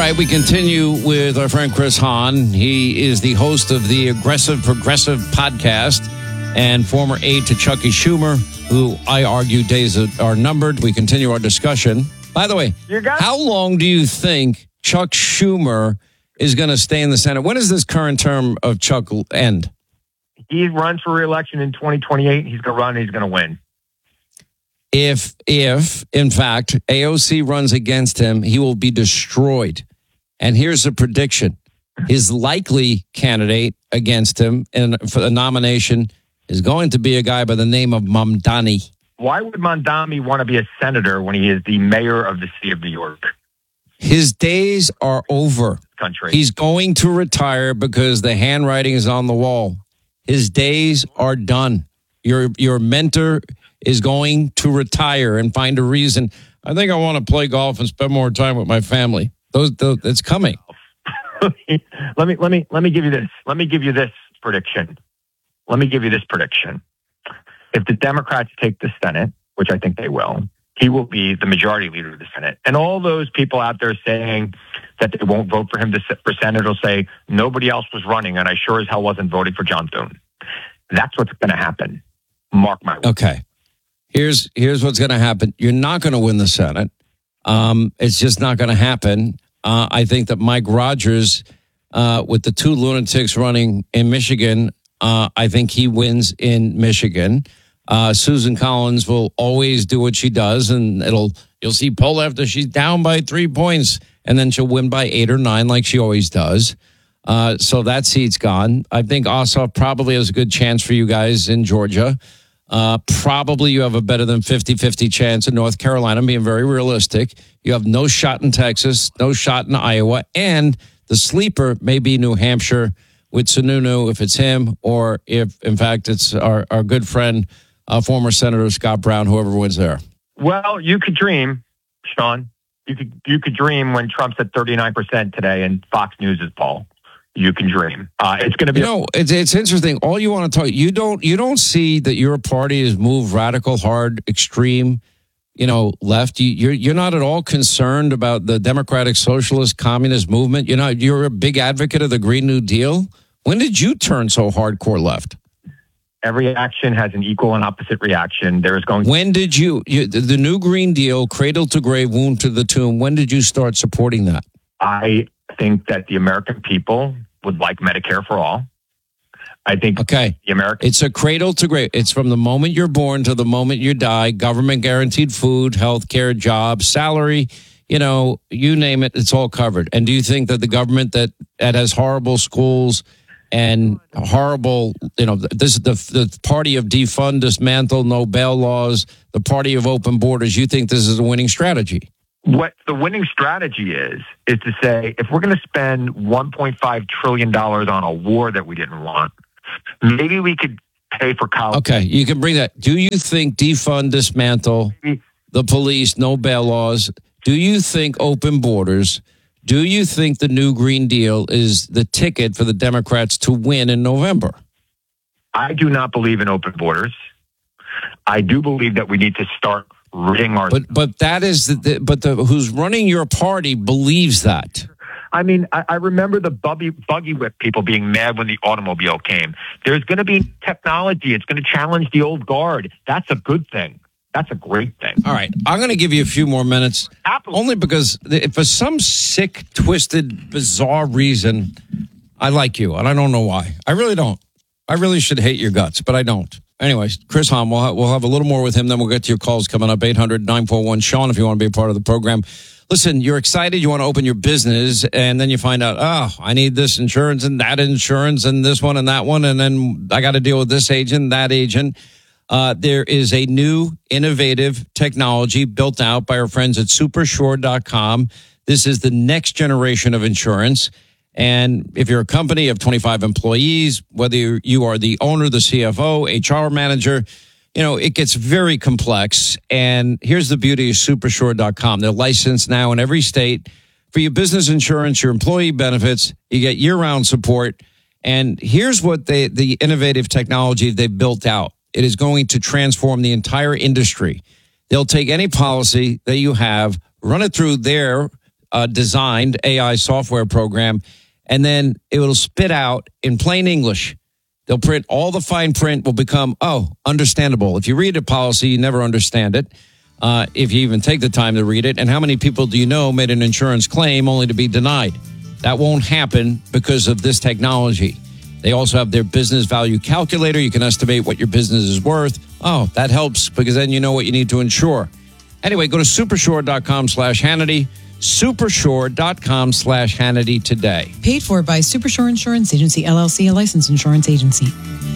right, we continue with our friend Chris Hahn. He is the host of the Aggressive Progressive podcast and former aide to Chucky Schumer, who I argue days are numbered. We continue our discussion. By the way, how long do you think Chuck Schumer is going to stay in the Senate? When does this current term of Chuck end? He runs for re-election in 2028. He's going to run and he's going to win. If in fact AOC runs against him, he will be destroyed. And here's a prediction. His likely candidate against him for the nomination is going to be a guy by the name of Mamdani. Why would Mamdani want to be a senator when he is the mayor of the city of New York? His days are over. Country. He's going to retire because the handwriting is on the wall. His days are done. Your mentor is going to retire and find a reason. I think I want to play golf and spend more time with my family. It's coming. Let me give you this. Let me give you this prediction. If the Democrats take the Senate, which I think they will, he will be the majority leader of the Senate. And all those people out there saying that they won't vote for him for Senate will say nobody else was running, and I sure as hell wasn't voting for John Thune. That's what's going to happen. Mark my words. Okay. Here's what's going to happen. You're not going to win the Senate. It's just not going to happen. I think that Mike Rogers, with the two lunatics running in Michigan, I think he wins in Michigan. Susan Collins will always do what she does, and you'll see poll after she's down by 3 points, and then she'll win by 8 or 9 like she always does. So that seat's gone. I think Ossoff probably has a good chance for you guys in Georgia. Probably you have a better than 50-50 chance in North Carolina, being very realistic. You have no shot in Texas, no shot in Iowa, and the sleeper may be New Hampshire with Sununu, if it's him, or if, in fact, it's our good friend, former Senator Scott Brown, whoever wins there. Well, you could dream, Sean. You could dream when Trump's at 39% today and Fox News' poll. You can dream. It's going to be. It's interesting. All you want to talk. You don't see that your party is moved radical, hard, extreme. Left. You're not at all concerned about the Democratic Socialist Communist movement. You're a big advocate of the Green New Deal. When did you turn so hardcore left? Every action has an equal and opposite reaction. When did you the new Green Deal, cradle to grave, wound to the tomb? When did you start supporting that? I think that the American people would like Medicare for all. I think it's a cradle to grave. It's from the moment you're born to the moment you die. Government guaranteed food, health care, jobs, salary. You name it. It's all covered. And do you think that the government that has horrible schools and horrible, this is the party of defund, dismantle, no bail laws, the party of open borders? You think this is a winning strategy? What the winning strategy is to say, if we're going to spend $1.5 trillion on a war that we didn't want, maybe we could pay for college. Okay, you can bring that. Do you think defund, dismantle, the police, no bail laws? Do you think open borders? Do you think the new Green Deal is the ticket for the Democrats to win in November? I do not believe in open borders. I do believe that we need to start ridding our. But that is who's running your party believes that. I mean, I remember the buggy whip people being mad when the automobile came. There's going to be technology. It's going to challenge the old guard. That's a good thing. That's a great thing. All right. I'm going to give you a few more minutes. Absolutely. Only because for some sick, twisted, bizarre reason, I like you. And I don't know why. I really don't. I really should hate your guts, but I don't. Anyways, Chris Hahn, we'll have a little more with him. Then we'll get to your calls coming up. 800-941-SEAN if you want to be a part of the program. Listen, you're excited. You want to open your business, and then you find out, I need this insurance and that insurance and this one and that one, and then I got to deal with this agent, that agent. There is a new innovative technology built out by our friends at Supersure.com. This is the next generation of insurance. And if you're a company of 25 employees, whether you are the owner, the CFO, HR manager, it gets very complex. And here's the beauty of Supersure.com. They're licensed now in every state. For your business insurance, your employee benefits, you get year-round support. And here's what the innovative technology they built out. It is going to transform the entire industry. They'll take any policy that you have, run it through their designed AI software program, and then it will spit out in plain English. They'll print all the fine print will become, understandable. If you read a policy, you never understand it. If you even take the time to read it. And how many people do you know made an insurance claim only to be denied? That won't happen because of this technology. They also have their business value calculator. You can estimate what your business is worth. Oh, that helps because then you know what you need to insure. Anyway, go to supersure.com/Hannity. Supersure.com/Hannity today. Paid for by Supersure Insurance Agency, LLC, a licensed insurance agency.